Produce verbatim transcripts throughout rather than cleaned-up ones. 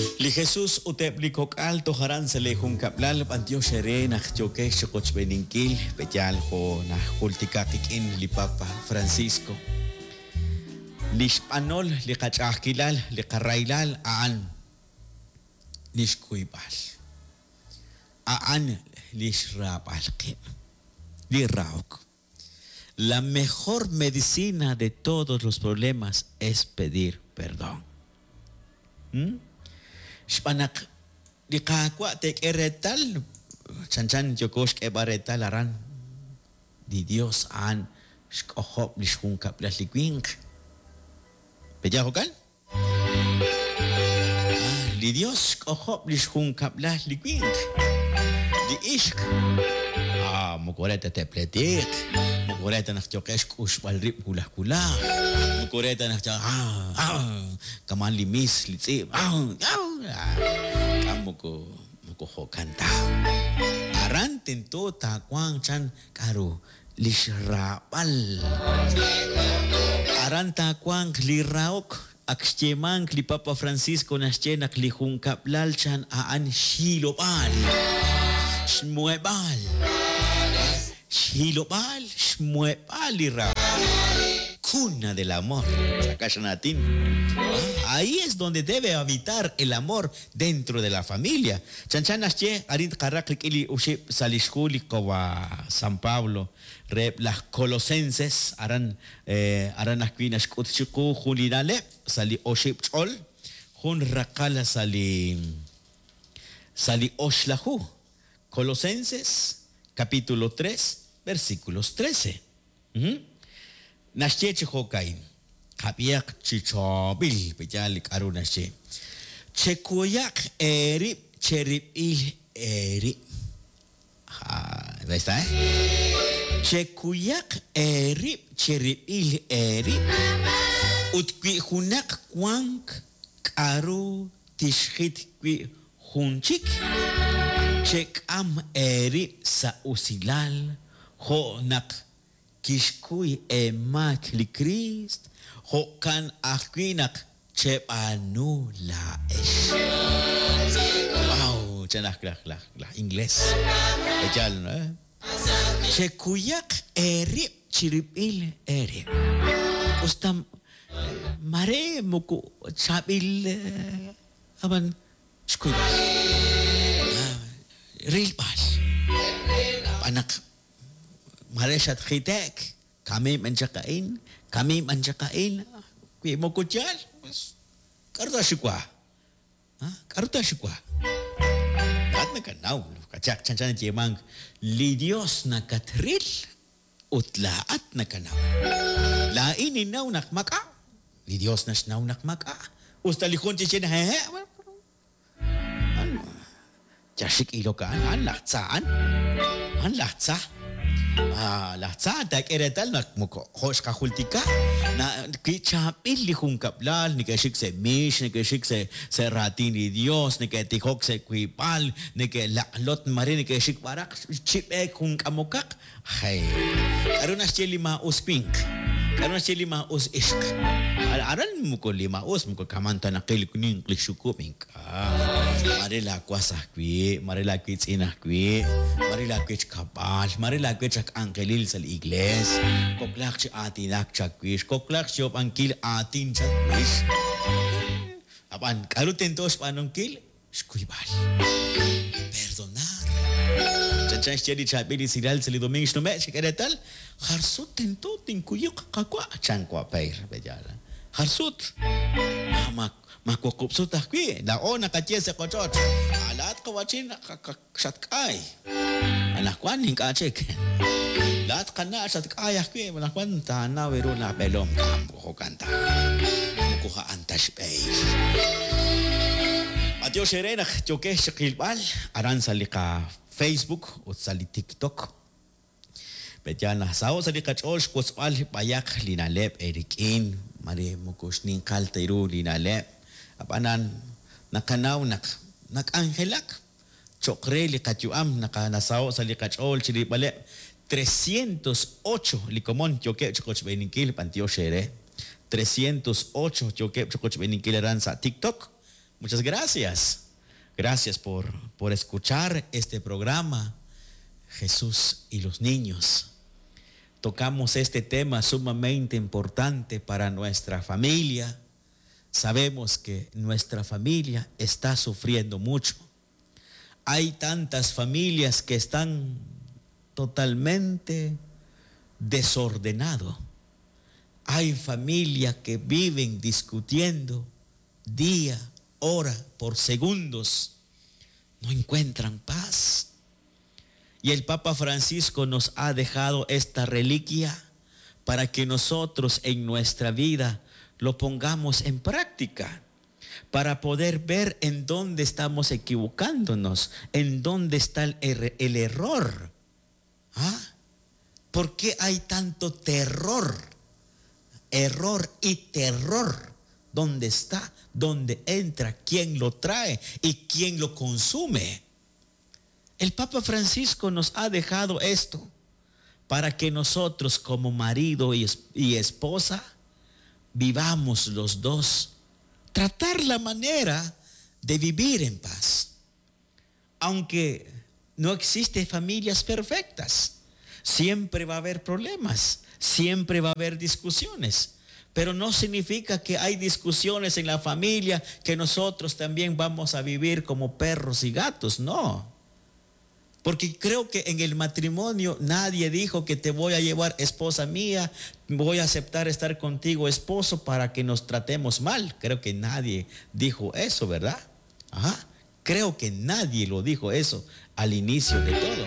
Li Jesús utepliko alto haran se le juncaplal pantio serena choque chococh beninkil pechal ho na hultikakikin li Papa Francisco. Li Spanol li kachakilal li karailal aan li skuibal. Aan li shrapal li rauk. La mejor medicina de todos los problemas es pedir perdón. ¿Mm? Spanak di kakwa tek eretal chanchan jokosh ke baretal aran di Dios an skohop di shungkap las likwing peja hokan di Dios skohop di shungkap las likwing di ishk ah mukoreta te pletik mukoreta nak jokesh kush balrip kulah kulah mukoreta nak ah ah kaman limis litsi ah kamu ko muko ho kanta aran tento ta kwang chan karu lishrapal aran ta kwang liraok akchemang li Papa Francisco nasjenak li hunkaplal chan aan shilopal shmuebal shilopal shmuebal liraok cuna del amor. Ahí es donde debe habitar el amor dentro de la familia. Chanchanache, arit karakli uship salishkuli kowa San Pablo, rep las Colosenses, aran aran akwinas kutchiku julinale, sali oship chol, jun rakala sali sali oshlahu. Colosenses, capítulo tres, versículos trece. ¿Mm? Nasche hokai kapiak chichobil pejalik arunasche chekuyak eri cheripil eri ha ¿ves eh chekuyak eri cheripil eri utqui hunak kwang karu tishkhit qui hunchik chek am eri sa usilal honak Kishkui emak li Christ hokan akwinak chepanu la esh. Wow, chanak lah lah lah Ingles. Ejal no. Chekuyak eri chiripil eri. Ustam mare muku chabil aban shkui. Real bal. Anak Mareshat khitek, kami menjakain, kami menjakain, kui mau kucal, karuta shukwa, ah karuta shukwa. Dat nak nau, kacak cancan jemang, li Dios nak katril, utlaat nak nau. La ini nau nak maka, li Dios nas nau nak maka. Ustalihon cicin hehe, an, jasik ilokan, an lahcaan, an lahcah. Ah, la tsada keretal nak muko hosh ka hultika na kichapil li hunkaplal ni kashik se mish ni kashik se se ratin ni Dios ni ke tikok se kuipal ni ke laklot marin ni kashik barak chipe hunkamokak hay karunas cheli ma uspink karunas cheli ma us ishk aran muko lima us muko kamanta na kili kuning klishukupink ah marila kwasa kwi marila kwitsina kwi marila kwich kapal marila kwich angelil sa igles koklak si atinak chakwish koklak si op angkil atin chakwish apan karutin tos panongkil skuibal perdonar chanchan chedi chapili siral sa lidomingis no me chikeretal harsut tento tinkuyuk kakwa chankwa pair bejala harsut amak makukupsut akwi lao nakachie sa kochot alat kawachin kakaksatkay anakwan hingkachik lahat kana sa kaya kwi manakwan tana wero na pelom kampo ko kanta mukuha antas pay Mateo Serena choke shakilbal aran sa lika Facebook o sa li TikTok Betyan na sao sa lika chosh kuswal payak linalep erikin mari mukus ning kaltairu linalep apanan nakanaw nak nakangelak chokre likatuam nakanasaw sa likachol chili bale trescientos ocho likomon choke chokoch beninkil pantio shere trescientos ocho choke chokoch beninkil ran sa TikTok Muchas gracias. Gracias por, por escuchar este programa, Jesús y los niños. Tocamos este tema sumamente importante para nuestra familia. Sabemos que nuestra familia está sufriendo mucho. Hay tantas familias que están totalmente desordenadas. Hay familias que viven discutiendo día, hora, por segundos. No encuentran paz. Y el Papa Francisco nos ha dejado esta reliquia para que nosotros en nuestra vida lo pongamos en práctica, para poder ver en dónde estamos equivocándonos, en dónde está el, er- el error. ¿Ah? ¿Por qué hay tanto terror? Error y terror. ¿Dónde está? ¿Dónde entra? ¿Quién lo trae? ¿Y quién lo consume? El Papa Francisco nos ha dejado esto para que nosotros como marido y, y esposa vivamos los dos, tratar la manera de vivir en paz. Aunque no existen familias perfectas, siempre va a haber problemas, siempre va a haber discusiones, pero no significa que hay discusiones en la familia que nosotros también vamos a vivir como perros y gatos, no. Porque creo que en el matrimonio nadie dijo que te voy a llevar, esposa mía, voy a aceptar estar contigo, esposo, para que nos tratemos mal. Creo que nadie dijo eso, ¿verdad? Ajá. Creo que nadie lo dijo eso al inicio de todo.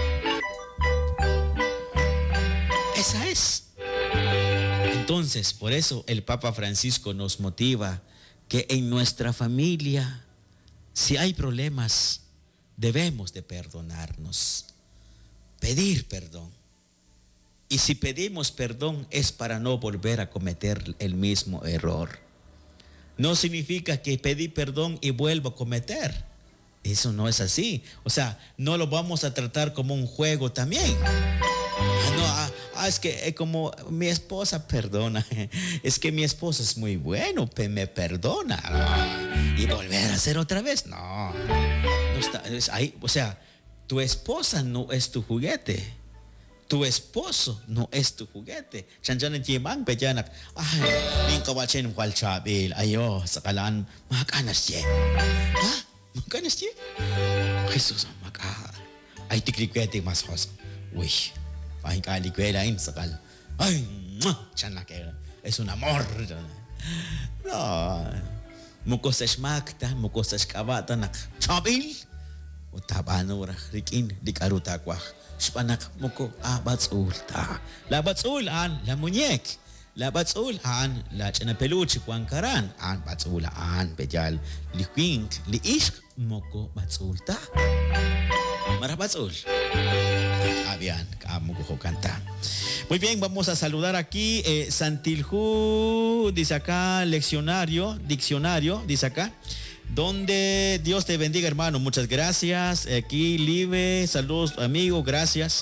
Esa es. Entonces, por eso el Papa Francisco nos motiva que en nuestra familia, si hay problemas, debemos de perdonarnos, pedir perdón. Y si pedimos perdón es para no volver a cometer el mismo error. No significa que pedí perdón y vuelvo a cometer. Eso no es así. O sea, no lo vamos a tratar como un juego también. Ah, no, ah, ah, es que eh, como mi esposa perdona, es que mi esposo es muy bueno, pe- me perdona. No. Y volver a hacer otra vez, no. No está, es ahí, o sea, tu esposa no es tu juguete. Tu esposo no es tu juguete. Chanchanan chimang pejanak. Ay, ning kawachen kwal chabil. Ayo, sakalan makanas ye. Ha? Makanas ye? Jesús maka. Ay tiklikwete mas hos. Uy. Ay kalikwelain sakal. Ay, chanak es un amor. No. Mukosas makta, mukosas kabata nak chabil. Utabano ra rikin dikaruta kwah. Spanak muko ah batsul ta. La batsul an la muñek. La batsul an la chana peluche kuankaran an batsul an pejal li kwink li ishk moko batsul ta. Mara batsul. Avian, kamuko canta. Muy bien, vamos a saludar aquí eh, Santiljú, dice acá, leccionario, diccionario, dice acá. Donde Dios te bendiga, hermano. Muchas gracias. Aquí Live, saludos, amigo, gracias.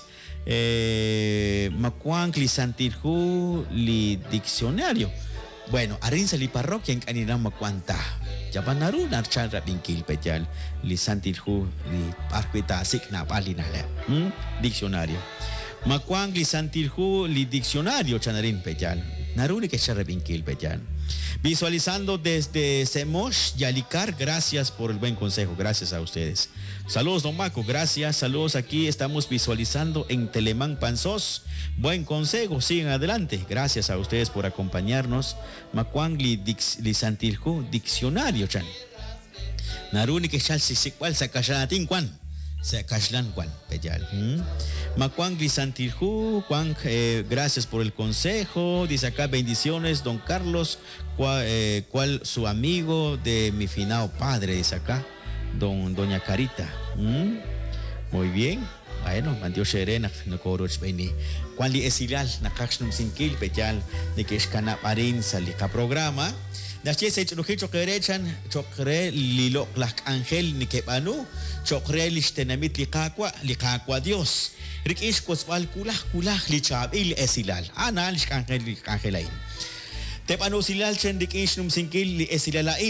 Eh, Macuancli Santiljú, li diccionario. Bueno, Arinza li parroquia en Canina Macuanta. Yabanarun archan rapinkil pechal li Santiljú li parquita signa palinale. Diccionario. Macuancli Santiljú li diccionario chanarin pechal. Naruni que charrapinkil pechal. Visualizando desde Semosh, Yalicar, gracias por el buen consejo, gracias a ustedes. Saludos, don Maco, gracias, saludos aquí, estamos visualizando en Telemán Panzós, buen consejo, sigan adelante, gracias a ustedes por acompañarnos. Macuang li, dix, li Santiljú, diccionario, chan. Naruni que chal si si cual sakashanatin cuan. Se Kashlan Juan Peyal. Macuang Santiljú, Juan, eh, gracias por el consejo. Dice acá, bendiciones, don Carlos, cual, eh, cual su amigo de mi finado padre, dice acá, don, doña Carita. ¿Mm? Muy bien. Bueno, mandio serena, no coroch beni. Cuan li esilal, na kakshnum sinkil Peyal, de que es canaparin salika programa. Dachi se chukhi chokrechan chokre lilo lak angel ni kepanu chokre listenamit likakwa likakwa Dios rikish koswal kulah kulah lichab il esilal ana lik angel lik angelain tepanu silal chen rikish num sinkil li esilalain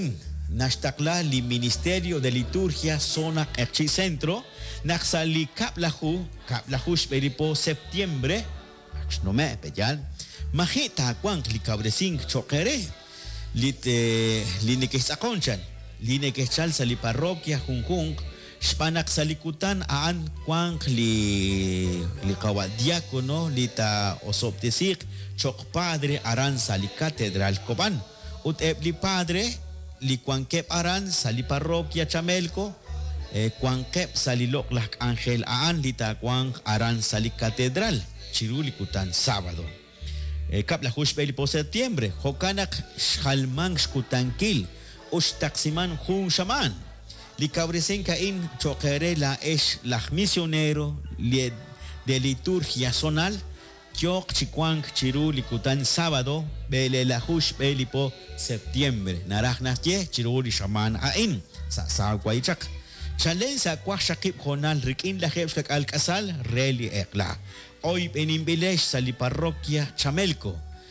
Nashtakla li Ministerio de Liturgia Zona Erchi Centro, Naxali Kaplahu, Kaplahu Speripo septiembre, no me peyal, Majita Juan li Cabresing Chokere, Lite Linekesakonchan, Linekechal Sali Parroquia Junjung, Spanak Salikutan Aan Juan li li Kawadiakono, Lita Osoptesik, Chok Padre Aran Sali Catedral Coban, Ut Ebli Padre, li Cuanquep Aran Sali Parroquia Chamelco, eh, Cuanquep Sali Loklak Ángel Aan, Lita Juan Aran Sali Catedral, Chirulikutan sábado. Eh, Kapla Hushbeli po septiembre, Hokanak Shalman Shkutankil, Ushtaximan Hun Shaman, li Cabresen Cain Chokere la Esh la misionero li, de liturgia zonal, Kyok Chikwang Chiru Likutan sábado, Bele la Hushbeli po septiembre, Narajnas Ye, Chiruli Shaman Ain, Sa Sa Guaychak. Chalen sa Kwashakip Honal Rikin la Hebskak Alcazal, Reli Ekla. Hoy penimbilesh sali parroquia Chamelco,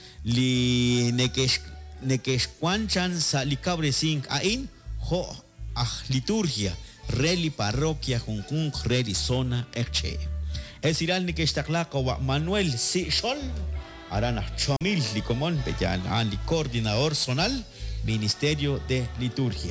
li nekesh nekeshkuanchan sali cabresing ain, ho ah liturgia, reli parroquia Junjung, reli zona erche. Es iral nekeshtaklaka wa Manuel Si Sol, arana chomil li comón, beyan an li coordinador zonal, Ministerio de Liturgia.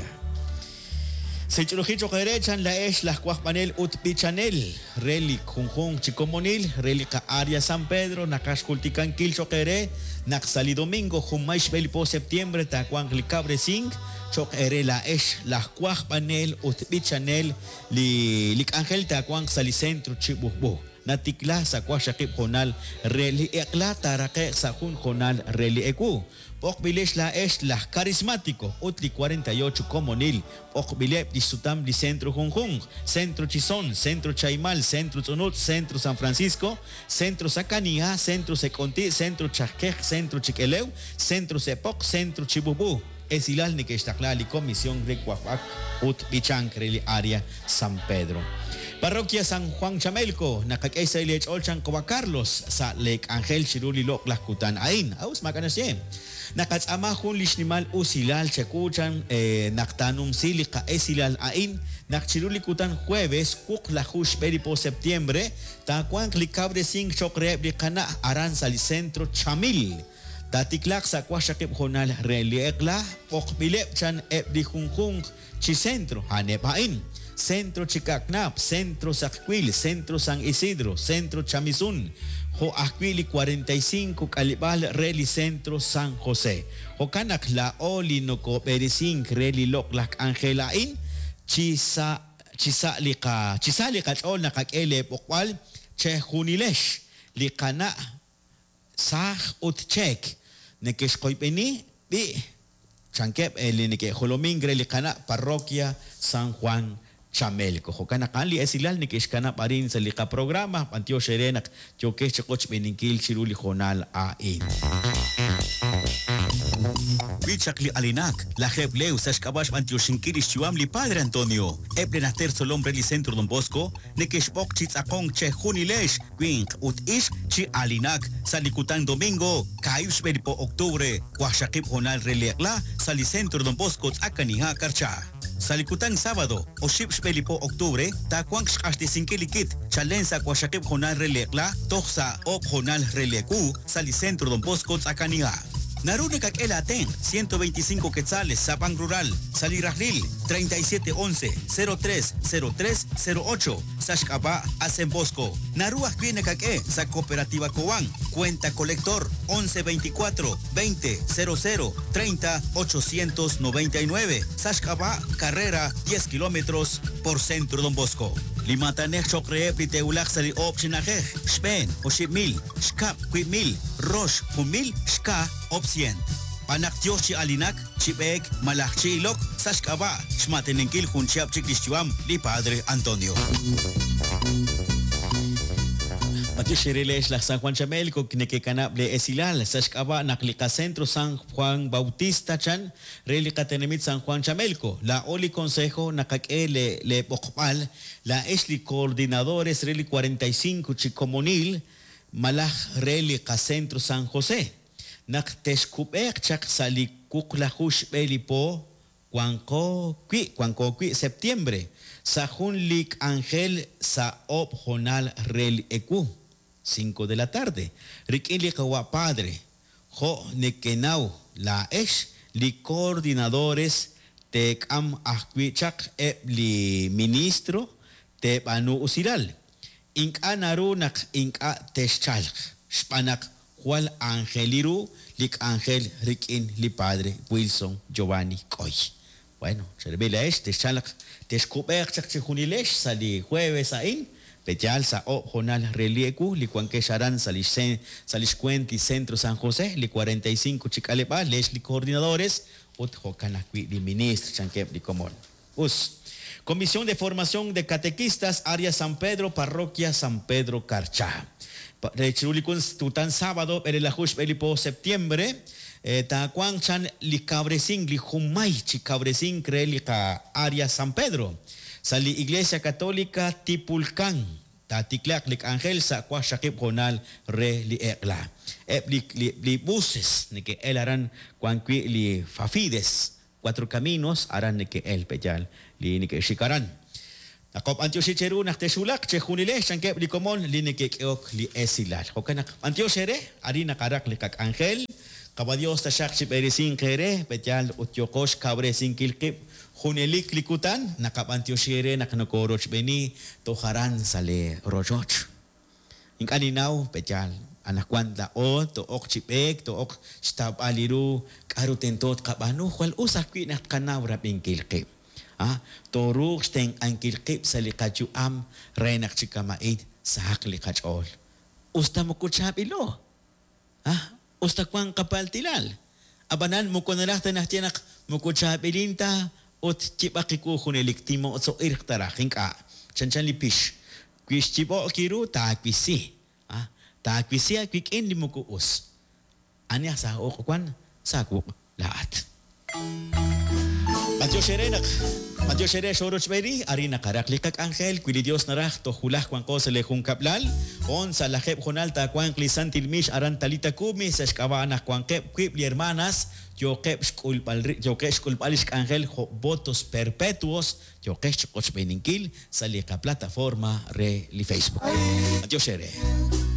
Sechologicho Kerechan la es las cuaspanel ut pichanel, relic Junjung Chicomonil, relica Aria San Pedro, Nakashkultican Kilcho Kere, Naxali Domingo, Jumaish Belipo septiembre, Tacuan Licabre Sing, Chokere la es las cuaspanel ut pichanel, li Lic Angel Tacuan Salicentro Chibubu. Natikla sa Kwashakip Honal, Reli Ekla Tarake sa Jun Honal, Reli Eku. Okbilesh la es la carismático, Utli cuarenta y ocho Comonil, Okbilep Disutam di Centro Junjung, Centro Chizón, Centro Chaimal, Centro Tzunut, Centro San Francisco, Centro Sacanía, Centro Seconti, Centro Chasquej, Centro Chiqueleu, Centro Sepoc, Centro Chibubu. Esilal Nikeshtaklali, Comisión de Cuafac, Ut Bichancreli, Área San Pedro. Parroquia San Juan Chamelco, Nakakesa Ilech Olchan Coba Carlos, sa Lake Angel Chiruli Lok Lakutan Ain, Aus Makanasye. Nakatsama lishnimal usilal chekuchan eh, naktanum silika esilal ain nakchiruli kutan jueves kuk la hush peripo septiembre takuan klikabre sing chokre blikana aran salicentro chamil tatiklak sa kwashakip honal reliekla pokbilep chan ebdi junjung chicentro hanepain Centro Chicacnap, Centro Saquil, Centro San Isidro, Centro Chamizun, Ho Aquili cuarenta y cinco, Calibal, Reli Centro San José. Ho Canak la Oli no Coperisink, Reli Loklak Angelain, Chisa, Chisalika, Chisalika Chol Nakakele Pokwal, Che Junilesh, Likana, Sah Utchek, Nekeshkoipeni, Bi, Chankep, Elinike, Holomingre, Likana, Parroquia San Juan Chamelco. Jokana kanli esilal ni kishkana parin sa lika programa pantio sherenak tioke chekoch beninkil chiruli jonal ain. Bichakli alinak la jebleu sashkabash pantio shinkirish chuam li Padre Antonio. Eblenaster solombre li Centro Don Bosco ne kishbok chitzakong che junilesh quink ut ish chi alinak salikutan domingo kayush beripo octubre kwashakip jonal reliekla sali Centro Don Bosco tzakaniha karcha. Salikutan sábado, o ships pelipo octubre, ta kwang shkashti sinkilikit, chalensa kwashakip honal relekla, toxa op honal releku, salicentro Don Bosco tzakaniga. Narune kakelaten, ciento veinticinco quetzales, Zapang Rural, Salirahlil, treinta y siete once, cero tres cero tres cero ocho, Sashkaba, Asen Bosco. Naruach viene kake, sa cooperativa Cobán, cuenta colector, once veinticuatro, veinte, cero cero, treinta, ochocientos noventa y nueve, Sashkaba, carrera, diez kilómetros por Centro Don Bosco. Limatanech chokre piteulak sali optionajej, Spen, Oshimil, Shkap, Quimil, Rosh, Humil, Shka, Opsient. Panak Tiochi Alinak, Chipek, Malakchi Ilok, Sashkaba, Shmatenenkil Junchiap Chiklichuam, Li Padre Antonio. Matio Shirilesh la San Juan Chamelco, Nekekanable Esilal, Sashkaba, Naklika Centro San Juan Bautista Chan, Relika Tenemit San Juan Chamelco, la Oli Consejo, Nakakele Le Pokpal, la Esli Coordinadores Reli cuarenta y cinco Chicomonil, Malaj Relika Centro San José. Nakteshkupek chak sali kuklahush belipo cuanco qui, cuanco qui, septiembre, sa junlik ángel sa op jonal rel eku, cinco de la tarde. Rikin li kawa padre, jo nekenau la esh, li coordinadores te am ahquichak e li ministro te banu usiral. Inka narunak inka teschalk, spanak Juan Angeliru, lik Ángel Rikin li padre Wilson Giovanni Coy. Bueno, se revela este, chalak, te escuper chak chihunilesh, sali jueves ain, pechal sa o jonal relieku, li cuanque charan salish cuenti centro San José, li cuarenta y cinco chicalepa, lesh li coordinadores, ut jocanaqui li ministro, chanquep li comol. Us. Comisión de Formación de Catequistas, área San Pedro, parroquia San Pedro Carchá. Rechulikun tutan sábado, el lajush elipo septiembre, ta cuan chan li cabresing li humay chi cabresing cre li ka área San Pedro. Sali Iglesia Católica Tipulcan, ta tiklak lik Ángel sa kwa shakip honal re li ekla. Ep li, li, li buses, ni que el harán cuan qui li fafides, cuatro caminos harán ni que el peyal, li ni que shikaran. Nakop antyo si cheru nak tesulak che hunile sangkep li komon li nekekok li esilal. Hokanak antyo shere ari nakarak li kak Ángel kabadios ta shak si perisin kere petyal utyokos kabre sinkilkip hunelik likutan nakap antyo shere naknokoroch beni toharan sale rojoch. Ing aninaw petyal anak kwanda o to ok chipek to ok stab aliru karutentot kabano kwal usakwi nak kanawra bingkilkip. Ah, toruk steng angkil kip salikaju am renak chikamait sa hakli kachol. Usta mo kutsap ilo. Ah, usta kwang kapal tilal. Abanan mo kunarak tanah tiyanak mo kutsap ilinta ot chipakiku kuneliktimo so irktaraking ka. Chanchan lipish. Kwish chipo kiru ta kwisi. Ah, ta kwisi kwik in di mo kuus. Anya sa okwan sa kuk laat. Matyo Sherenak, Matyo Shere Shoroch Beri, Arina Karaklikak Ángel, Quili Dios Naraj, Tojulah Juan Cosele Juncaplal, On Salajeb Jonalta, Juan Clisantil Mish, Arantalita Kumi, Seshkabana, Juan Kep, Quipli Hermanas, Yokesh Kulpalish Ángel, votos perpetuos, Yokesh Koch Beninkil, Salika Plataforma, Re, Li Facebook. Matyo Shere.